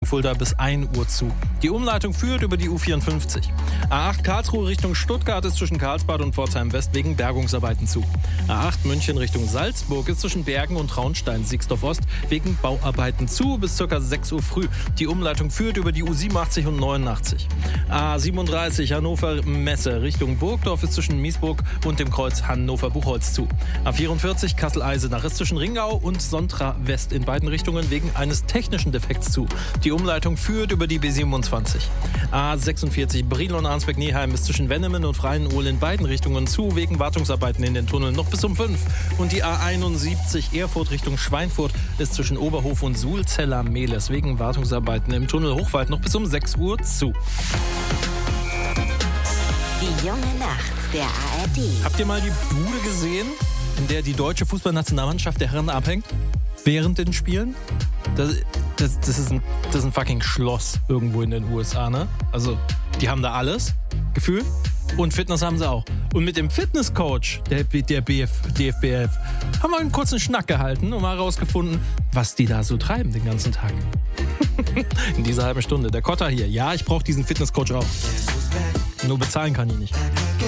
Fulda bis 1 Uhr zu. Die Umleitung führt über die U54. A8 Karlsruhe Richtung Stuttgart ist zwischen Karlsbad und Pforzheim West wegen Bergungsarbeiten zu. A8 München Richtung Salzburg ist zwischen Bergen und Traunstein-Siegsdorf Ost wegen Bauarbeiten zu bis ca. 6 Uhr früh. Die Umleitung führt über die U87 und 89. A37 Hannover-Messe Richtung Burgdorf ist zwischen Miesburg und dem Kreuz Hannover-Buchholz zu. A44 Kassel-Eisenach ist zwischen Ringau und Sontra West in beiden Richtungen wegen eines technischen Defekts zu. Die Umleitung führt über die B27. A46 Brilon-Arnsberg-Neheim ist zwischen Wennemen und Freienol in beiden Richtungen zu wegen Wartungsarbeiten in den Tunneln noch bis um 5. Und die A71 Erfurt Richtung Schweinfurt ist zwischen Oberhof und Sulzeller-Mehles wegen Wartungsarbeiten im Tunnel Hochwald noch bis um 6 Uhr zu. Die junge Nacht der ARD. Habt ihr mal die Bude gesehen, in der die deutsche Fußballnationalmannschaft der Herren abhängt? Während den Spielen? Das ist ein fucking Schloss irgendwo in den USA, ne? Also, die haben da alles, Gefühl. Und Fitness haben sie auch. Und mit dem Fitnesscoach der DFBF haben wir einen kurzen Schnack gehalten und mal herausgefunden, was die da so treiben den ganzen Tag. In dieser halben Stunde. Der Kotter hier. Ja, ich brauche diesen Fitnesscoach auch. Nur bezahlen kann ich nicht.